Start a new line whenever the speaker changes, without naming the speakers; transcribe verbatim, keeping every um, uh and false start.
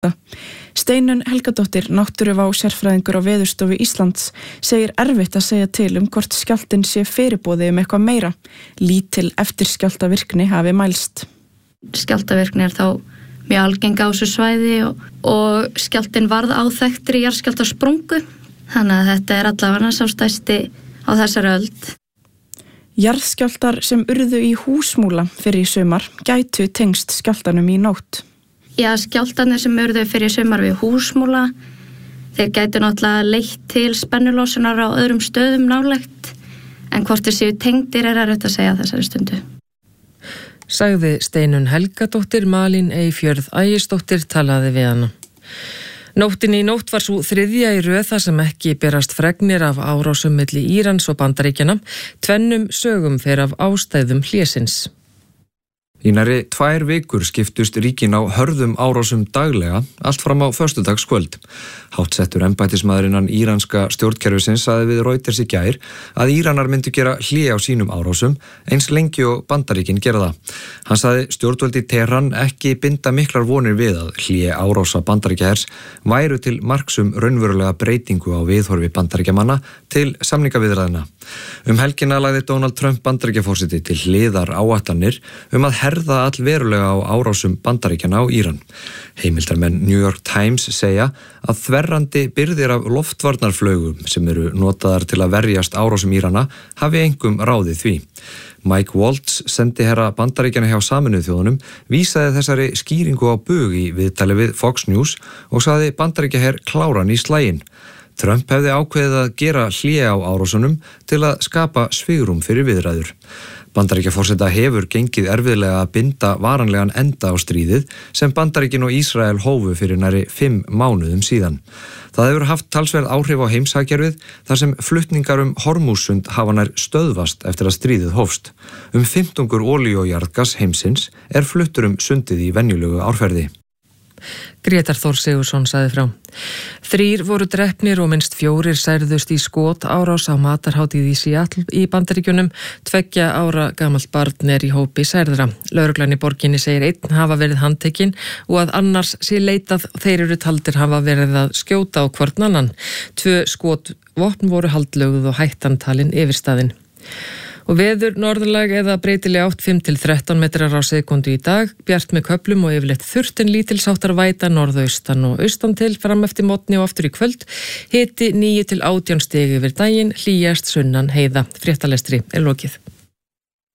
Steinunn Helgadóttir, náttúruvá sérfræðingur á Veðurstofu Íslands, segir erfitt að segja til um hvort skjálftinn sé fyrirboði um eitthvað meira. Lítil eftirskjálftavirkni hafi mælst.
Skjálftavirkni er þá mjög algeng á þessu svæði og, og skjálftinn varð áþekktri jarðskjálftasprungu. Þannig að þetta er allavega sá stærsti á þessari öld.
Jarðskjálftar sem urðu í Húsmúla fyrir í sumar gætu tengst skjálftanum í nótt.
Já, skjálftarnir sem urðu fyrir sumar við Húsmúla, þeir gætu náttúrulega leitt til spennulósunar á öðrum stöðum nálægt, en hvort þeir séu tengdir er erfitt að segja þessari stundu.
Sagði Steinunn Helgadóttir, Malín Eyfjörð Ægisdóttir talaði við hana. Nóttin í nótt var svo þriðja í röð þar sem ekki berast fregnir af árásum milli Írans og Bandaríkjanna, tvennum sögum fer af ástæðum hlésins.
Í nærri tvær vikur skiptust ríkin á hörðum árásum daglega, allt fram á föstudagskvöld. Háttsettur embættismaður innan íranska stjórnkerfisins sagði við Reuters í gær að Íranar myndu gera hlé á sínum árásum eins lengi og Bandaríkin gera það. Hann sagði stjórnvöld í Teheran ekki binda miklar vonir við að hlé árása Bandaríkjahers væru til marksum raunverulega breytingu á viðhorfi Bandaríkjamanna til samningaviðræðna. Um helgina lagði Donald Trump Bandaríkjaforseti til hliðar áætlanir um að herða allverulega á árásum Bandaríkjanna á Íran. Heimildarmenn New York Times segja að þverrandi byrðir af loftvarnarflaugum sem eru notaðar til að verjast árásum Írana hafi engum ráðið því. Mike Waltz, sendiherra Bandaríkjanna hjá Sameinuðu þjóðunum, vísaði þessari skýringu á bug í viðtali við Fox News og sagði Bandaríkjaher kláran í slaginn. Trump hefði ákveðið að gera hlé á árásunum til að skapa svigrúm fyrir viðræður. Bandaríkjaforseta hefur gengið erfiðlega að binda varanlegan enda á stríðið sem Bandaríkin og Ísrael hófu fyrir nærri fimm mánuðum síðan. Það hefur haft talsverð áhrif á heimshagkerfið þar sem flutningar um Hormússund hafa nær stöðvast eftir að stríðið hófst. Um fimmtungur olíu og jarðgas heimsins er fluttur um sundið í venjulegu árferði.
Grétar Þór Sigurðsson sagði frá. Þrír voru drepnir og minnst fjórir særðust í skot árás á matarhátíð í Seattle í Bandaríkjunum. Tveggja ára gamalt barn er í hópi særðra. Lögreglan í borginni segir einn hafa verið handtekinn og að annars sé leitað, þeir eru taldir hafa verið að skjóta á hvorn annan. Tvö skotvopn voru haldlögð og hættan talin yfirstaðin. Og veður norðurlag eða breytileg átt fimm til þrettán metrar á sekundu í dag, bjart með köflum og yfirleitt þurrt en lítilsháttar væta norðaustan og austan til fram eftir morgni og aftur í kvöld. Hiti níu til átján stig yfir daginn, hlýjast sunnan heiða. Fréttalestri er lokið.